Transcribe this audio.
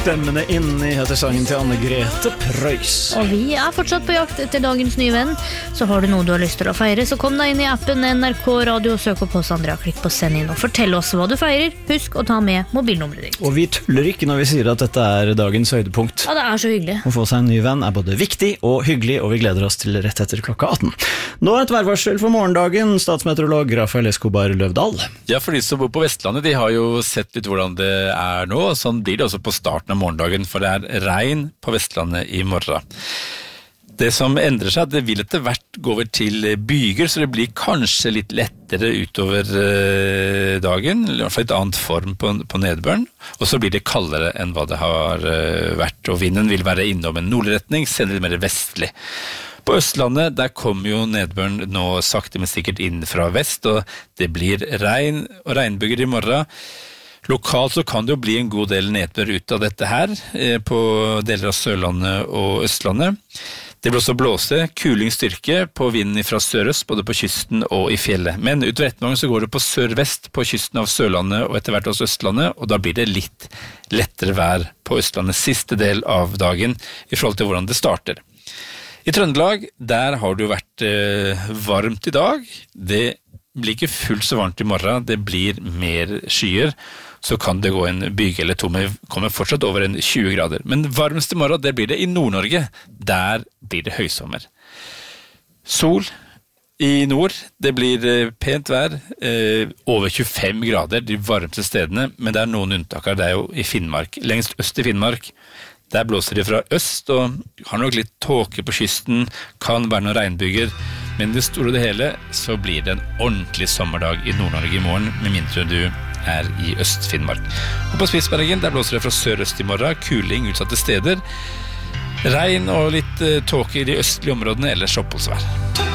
stemmene inni heter sangen til Anne-Grete Preus. Og vi fortsatt på jakt etter dagens nye venn. Så har du noe du har lyst til å feire, så kom deg inn i appen NRK Radio og søk opp oss andre. Klikk på send inn og fortell oss hva du feirer. Husk å ta med mobilnummeret ditt. Og vi tuller ikke når vi sier at dette dagens høydepunkt. Ja, det så hyggelig. Å få seg en ny venn både viktig og hyggelig, og vi gleder oss til rett etter klokka 18. Nå et værvarsel for morgendagen, statsmeteorolog Rafael Escobar Løvdahl. Ja, for de som bor på Vestlandet, de har jo sett litt hvordan det nå, og sånn blir det også på starten av morgendagen, for det regn på Vestlandet i morgen. Det som endrer seg, det vil etter hvert gå over til byger, så det blir kanskje litt lettere utover dagen, i hvert fall et annet form på nedbøren, og så blir det kaldere enn hva det har vært, og vinden vil være innom en nordretning, selv litt mer vestlig. På Østlandet, der kommer jo nedbøren nå sakte, men sikkert inn fra vest, og det blir regn og regnbyger i morgen. Lokalt så kan det jo bli en god del nedbør ut av dette her, på deler av Sørlandet og Østlandet. Det vil også blåse kuling styrke på vinden fra sørøst, både på kysten og i fjellet. Men utover ettermiddagen så går det på sørvest på kysten av Sørlandet og etter hvert også Østlandet, og da blir det litt lettere vær på Østlandet siste del av dagen i forhold til hvordan det starter. I Trøndelag, der har det jo vært varmt i dag. Det blir ikke fullt så varmt i morgen, det blir mer skyer. Så kan det gå en byge eller to, men kommer fortsatt over en 20 grader. Men varmest i morgen, det blir det i Nord-Norge. Der blir det høysommer. Sol i nord, det blir pent vær, over 25 grader, de varmeste stedene, men det noen unntaker, det jo i Finnmark. Lengst øst i Finnmark, der blåser det fra øst, og har nok litt tåke på kysten, kan være noen regnbyger, men det store og det hele, så blir det en ordentlig sommerdag i Nord-Norge i morgen, med mindre du i Øst-Finnmark. Og på Spitsbergen, der blåser det fra sørøst i morgen, kuling utsatte steder, regn og litt tåke i de østlige områdene, eller oppholdsvær.